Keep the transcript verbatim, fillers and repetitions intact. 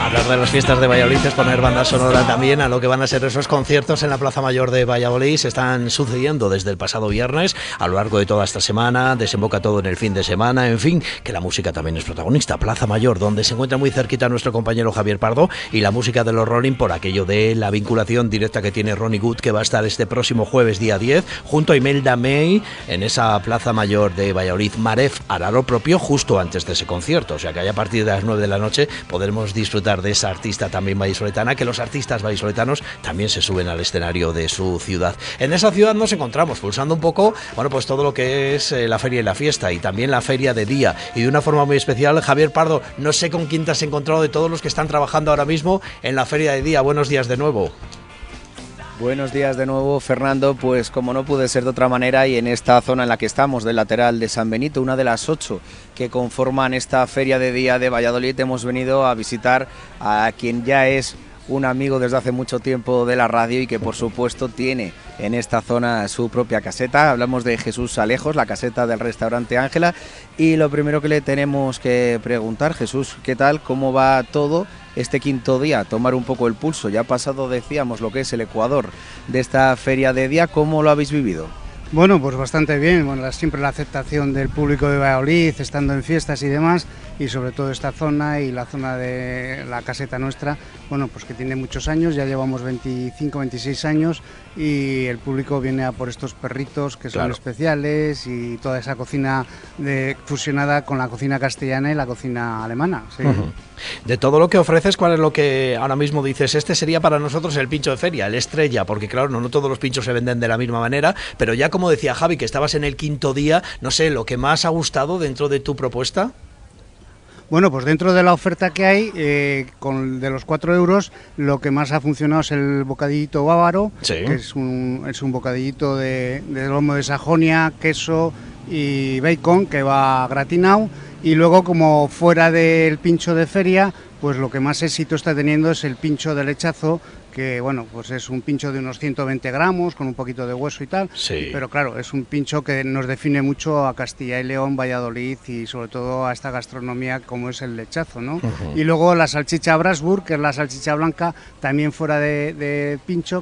Hablar de las fiestas de Valladolid es poner banda sonora también a lo que van a ser esos conciertos en la Plaza Mayor de Valladolid. Se están sucediendo desde el pasado viernes a lo largo de toda esta semana, desemboca todo en el fin de semana, en fin, que la música también es protagonista. Plaza Mayor, donde se encuentra muy cerquita nuestro compañero Javier Pardo, y la música de los Rolling por aquello de la vinculación directa que tiene Ronnie Wood, que va a estar este próximo jueves día diez junto a Imelda May en esa Plaza Mayor de Valladolid. Maref hará lo propio justo antes de ese concierto, o sea que allá a partir de las nueve de la noche podremos disfrutar de esa artista también vallisoletana, que los artistas vallisoletanos también se suben al escenario de su ciudad. En esa ciudad nos encontramos pulsando un poco, bueno, pues todo lo que es eh, la feria y la fiesta, y también la feria de día, y de una forma muy especial. Javier Pardo, no sé con quién te has encontrado de todos los que están trabajando ahora mismo en la feria de día. Buenos días de nuevo. Buenos días de nuevo, Fernando. Pues como no puede ser de otra manera, y en esta zona en la que estamos, del lateral de San Benito, una de las ocho que conforman esta feria de día de Valladolid, hemos venido a visitar a quien ya es un amigo desde hace mucho tiempo de la radio y que por supuesto tiene en esta zona su propia caseta. Hablamos de Jesús Alejos, la caseta del restaurante Ángela, y lo primero que le tenemos que preguntar, Jesús, ¿qué tal? ¿Cómo va todo este quinto día? Tomar un poco el pulso, ya ha pasado, decíamos, lo que es el Ecuador de esta feria de día. ¿Cómo lo habéis vivido? Bueno, pues bastante bien, bueno, siempre la aceptación del público de Valladolid, estando en fiestas y demás, y sobre todo esta zona y la zona de la caseta nuestra, bueno, pues que tiene muchos años, ya llevamos veinticinco, veintiséis años, y el público viene a por estos perritos que son claro. especiales, y toda esa cocina de, fusionada con la cocina castellana y la cocina alemana. Sí. Uh-huh. De todo lo que ofreces, ¿cuál es lo que ahora mismo dices? Este sería para nosotros el pincho de feria, el estrella, porque claro, no, no todos los pinchos se venden de la misma manera, pero ya como decía Javi, que estabas en el quinto día, no sé, ¿lo que más ha gustado dentro de tu propuesta? Bueno, pues dentro de la oferta que hay, eh, con de los cuatro euros, lo que más ha funcionado es el bocadillito bávaro, sí. que es un, es un bocadillito de, de lomo de Sajonia, queso y bacon, que va gratinado. Y luego, como fuera del pincho de feria, pues lo que más éxito está teniendo es el pincho de lechazo, que bueno, pues es un pincho de unos ciento veinte gramos, con un poquito de hueso y tal, sí. pero claro, es un pincho que nos define mucho a Castilla y León, Valladolid, y sobre todo a esta gastronomía como es el lechazo, ¿no? Uh-huh. Y luego la salchicha Brasburg, que es la salchicha blanca, también fuera de, de pincho,